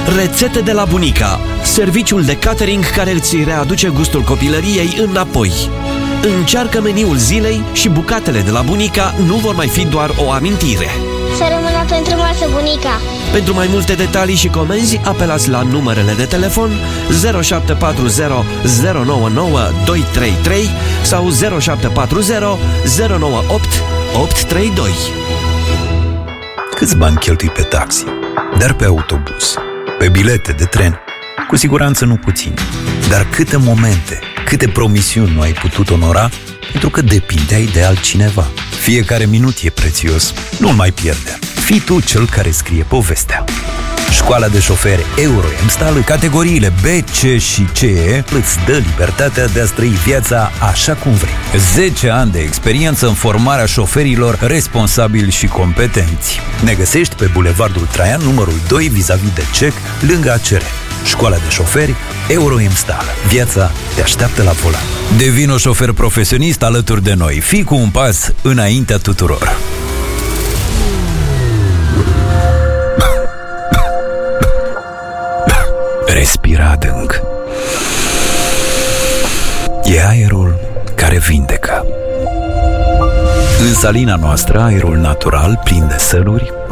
Rețete de la bunica, serviciul de catering care îți readuce gustul copilăriei înapoi. Încearcă meniul zilei și bucatele de la bunica nu vor mai fi doar o amintire. Să rămână pentru masă, bunica! Pentru mai multe detalii și comenzi, apelați la numerele de telefon 0740 099 233 sau 0740 098 832. Câți bani cheltui pe taxi, dar pe autobuz, pe bilete de tren? Cu siguranță nu puțin. Dar câte momente, câte promisiuni nu ai putut onora pentru că depindeai de altcineva? Fiecare minut e prețios, nu-l mai pierde. Fii tu cel care scrie povestea. Școala de șoferi Euro-Emstal, în categoriile B, C și CE, îți dă libertatea de a trăi viața așa cum vrei. 10 ani de experiență în formarea șoferilor responsabili și competenți. Ne găsești pe Bulevardul Traian, numărul 2, vis-a-vis de CEC, lângă ACR. Școala de șoferi Euro-Emstal. Viața te așteaptă la volan. Devino șofer profesionist alături de noi. Fii cu un pas înaintea tuturor. Respira adânc. E aerul care vindecă. În salina noastră, aerul natural, plin de săluri,